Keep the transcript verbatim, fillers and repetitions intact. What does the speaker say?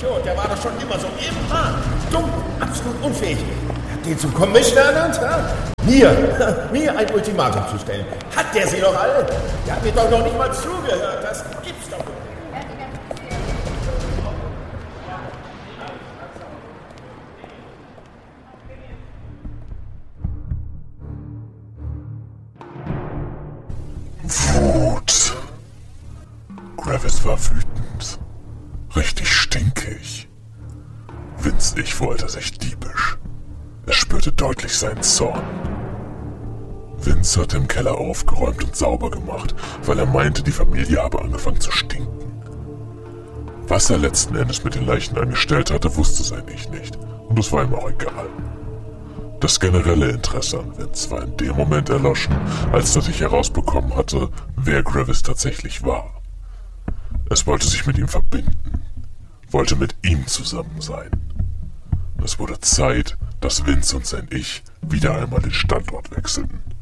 Idiot, der war doch schon immer so immer dumm, absolut unfähig. Er hat den zum Commissioner ernannt, ha? Mir, mir ein Ultimatum zu stellen. Hat der sie doch alle? Der hat mir doch noch nicht mal zugehört. Das gibt's doch nicht. Wut. Gravis war wütend. Richtig stinkig. Winzig wurde er sich diebisch. Er spürte deutlich seinen Zorn. Vince hatte im Keller aufgeräumt und sauber gemacht, weil er meinte, die Familie habe angefangen zu stinken. Was er letzten Endes mit den Leichen angestellt hatte, wusste sein Ich nicht. Und es war ihm auch egal. Das generelle Interesse an Vince war in dem Moment erloschen, als er sich herausbekommen hatte, wer Gravis tatsächlich war. Es wollte sich mit ihm verbinden, wollte mit ihm zusammen sein. Es wurde Zeit, dass Vince und sein Ich wieder einmal den Standort wechselten.